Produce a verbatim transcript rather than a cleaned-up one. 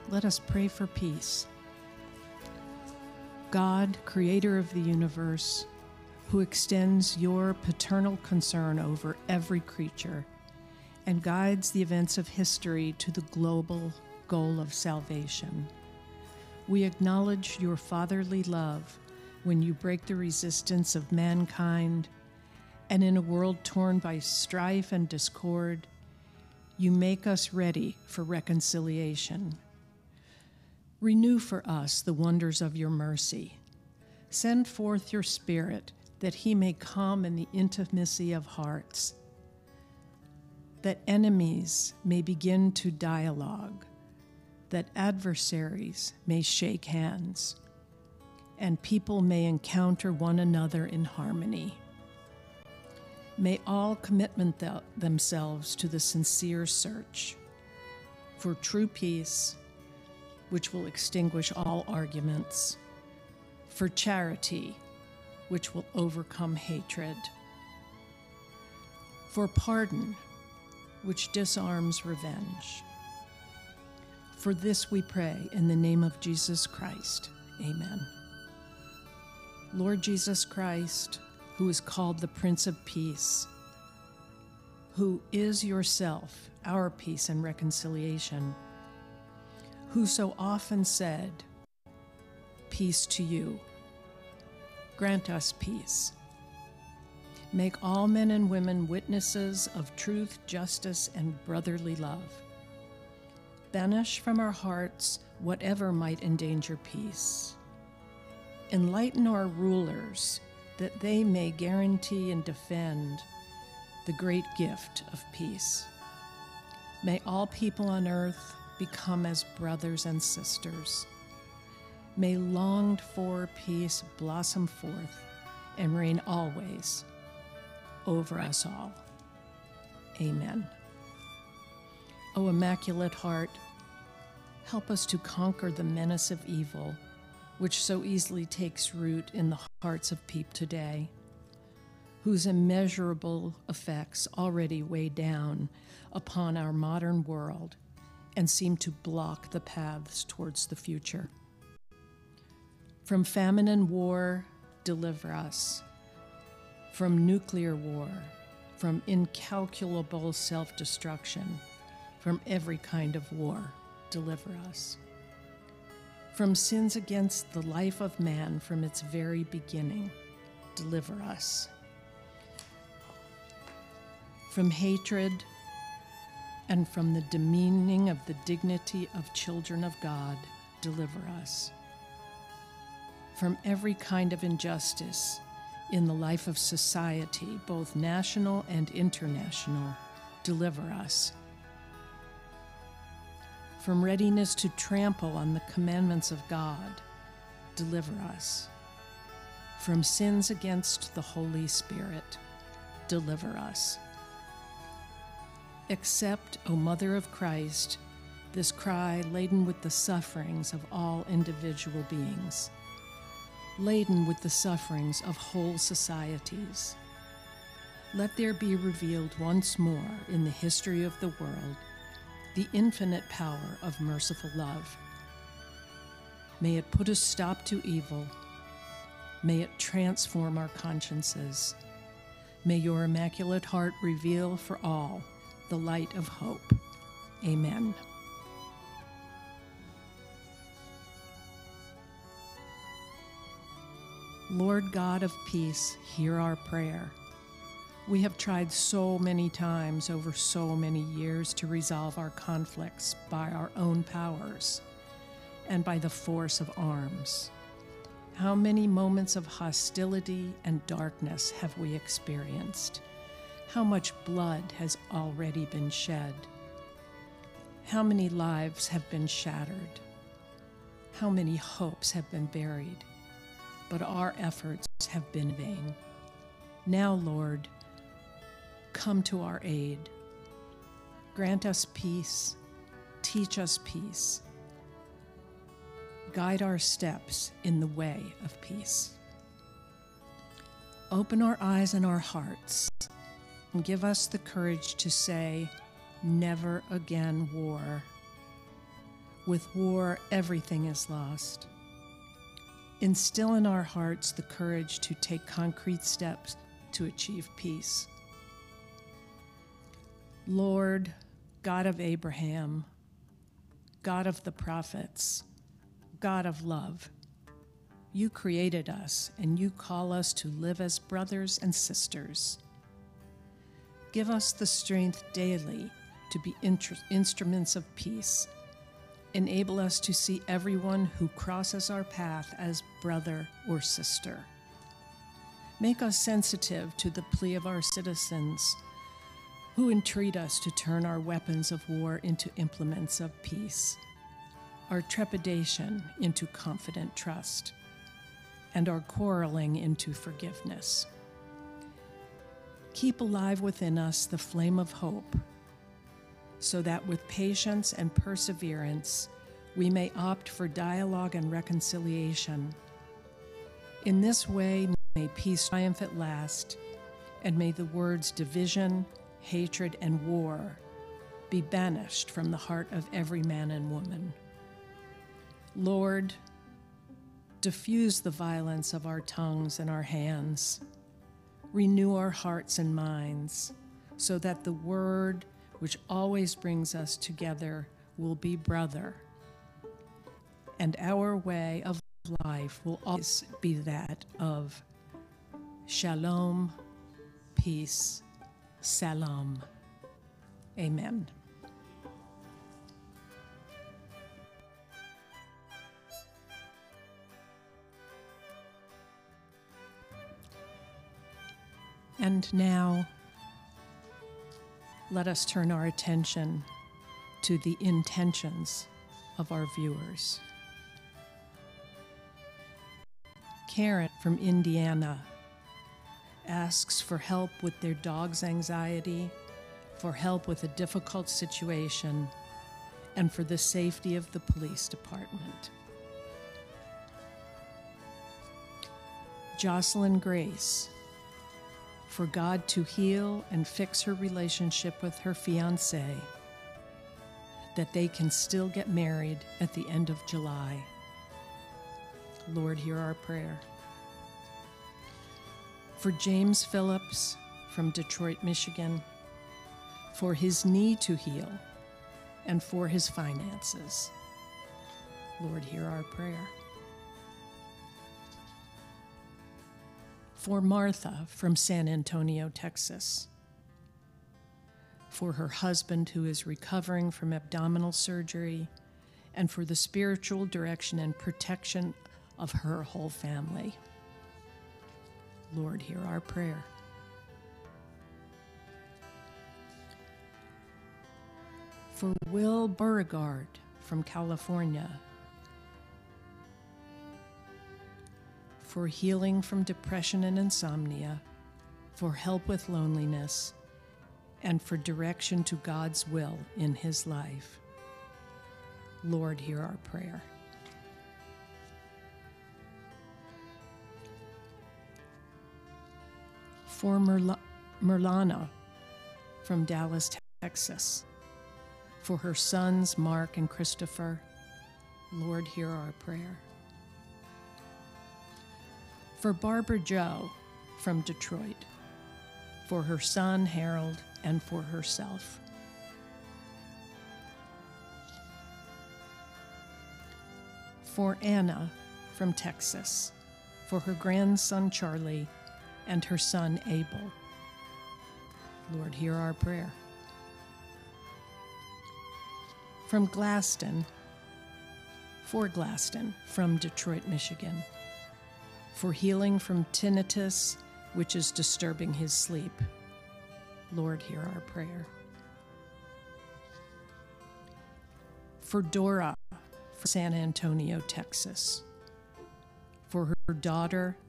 Let us pray for peace. God, creator of the universe, who extends your paternal concern over every creature and guides the events of history to the global goal of salvation, we acknowledge your fatherly love when you break the resistance of mankind, and in a world torn by strife and discord, you make us ready for reconciliation. Renew for us the wonders of your mercy. Send forth your Spirit that he may come in the intimacy of hearts, that enemies may begin to dialogue, that adversaries may shake hands, and people may encounter one another in harmony. May all commitment th- themselves to the sincere search for true peace, which will extinguish all arguments, for charity, which will overcome hatred, for pardon, which disarms revenge. For this we pray in the name of Jesus Christ. Amen. Lord Jesus Christ, who is called the Prince of Peace, who is yourself our peace and reconciliation, who so often said, "Peace to you," grant us peace. Make all men and women witnesses of truth, justice, and brotherly love. Banish from our hearts whatever might endanger peace. Enlighten our rulers that they may guarantee and defend the great gift of peace. May all people on earth become as brothers and sisters. May longed for peace blossom forth and reign always over us all. Amen. O Immaculate Heart, help us to conquer the menace of evil, which so easily takes root in the hearts of people today, whose immeasurable effects already weigh down upon our modern world and seem to block the paths towards the future. From famine and war, deliver us. From nuclear war, from incalculable self-destruction, from every kind of war, deliver us. From sins against the life of man from its very beginning, deliver us. From hatred and from the demeaning of the dignity of children of God, deliver us. From every kind of injustice in the life of society, both national and international, deliver us. From readiness to trample on the commandments of God, deliver us. From sins against the Holy Spirit, deliver us. Accept, O Mother of Christ, this cry laden with the sufferings of all individual beings, laden with the sufferings of whole societies. Let there be revealed once more in the history of the world the infinite power of merciful love. May it put a stop to evil. May it transform our consciences. May your Immaculate Heart reveal for all the light of hope. Amen. Lord God of peace, hear our prayer. We have tried so many times over so many years to resolve our conflicts by our own powers and by the force of arms. How many moments of hostility and darkness have we experienced? How much blood has already been shed? How many lives have been shattered? How many hopes have been buried? But our efforts have been vain. Now, Lord, come to our aid. Grant us peace. Teach us peace. Guide our steps in the way of peace. Open our eyes and our hearts and give us the courage to say, never again war. With war, everything is lost. Instill in our hearts the courage to take concrete steps to achieve peace. Lord, God of Abraham, God of the prophets, God of love, you created us and you call us to live as brothers and sisters. Give us the strength daily to be intr- instruments of peace. Enable us to see everyone who crosses our path as brother or sister. Make us sensitive to the plea of our citizens who entreat us to turn our weapons of war into implements of peace, our trepidation into confident trust, and our quarreling into forgiveness. Keep alive within us the flame of hope, so that with patience and perseverance, we may opt for dialogue and reconciliation. In this way, may peace triumph at last, and may the words division, hatred, and war be banished from the heart of every man and woman. Lord, diffuse the violence of our tongues and our hands. Renew our hearts and minds, so that the word which always brings us together will be brother, and our way of life will always be that of shalom, peace, salam. Amen. And now, let us turn our attention to the intentions of our viewers. Karen from Indiana asks for help with their dog's anxiety, for help with a difficult situation, and for the safety of the police department. Jocelyn Grace, for God to heal and fix her relationship with her fiancé, that they can still get married at the end of July. Lord, hear our prayer. For James Phillips from Detroit, Michigan, for his knee to heal and for his finances. Lord, hear our prayer. For Martha from San Antonio, Texas, for her husband who is recovering from abdominal surgery, and for the spiritual direction and protection of her whole family. Lord, hear our prayer. For Will Beauregard from California, for healing from depression and insomnia, for help with loneliness, and for direction to God's will in his life. Lord, hear our prayer. For Merla- Merlana from Dallas, Texas, for her sons Mark and Christopher. Lord, hear our prayer. For Barbara Joe from Detroit, for her son Harold and for herself. For Anna from Texas, for her grandson Charlie and her son Abel. Lord, hear our prayer. From Glaston, for Glaston from Detroit, Michigan, for healing from tinnitus, which is disturbing his sleep. Lord, hear our prayer. For Dora from San Antonio, Texas, for her daughter